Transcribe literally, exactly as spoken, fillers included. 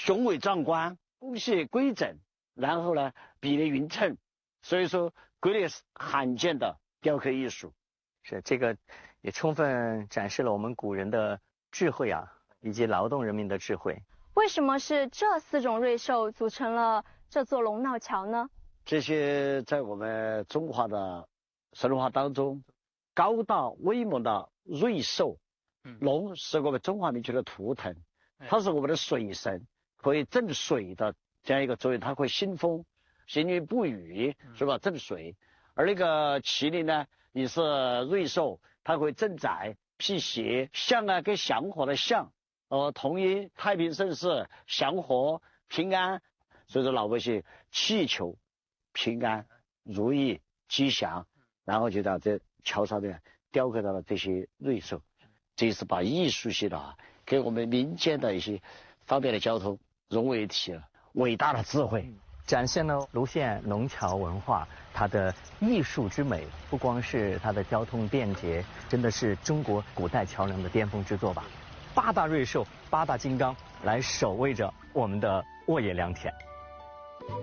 雄伟壮观，工序规整，然后呢比例匀称，所以说国内是罕见的雕刻艺术。 是这个也充分展示了我们古人的智慧啊，以及劳动人民的智慧。 为什么是这四种瑞兽组成了这座龙闹桥呢？ 这些在我们中华的神话当中，高大威猛的瑞兽，龙是我们中华民族的图腾，它是我们的水神，可以镇水的这样一个作用，它会兴风，行云布雨，是吧？镇水。而那个麒麟呢，也是瑞兽，它会镇宅辟邪。象呢，跟祥和的象，呃，同音太平盛世、祥和平安，所以说老百姓祈求平安、如意、吉祥，然后就在这桥上面雕刻到了这些瑞兽，这是把艺术性的啊，跟我们民间的一些方便的交通融为一体了，伟大的智慧， 展现了泸县龙桥文化它的艺术之美，不光是它的交通便捷，真的是中国古代桥梁的巅峰之作吧。八大瑞兽、八大金刚来守卫着我们的沃野良田。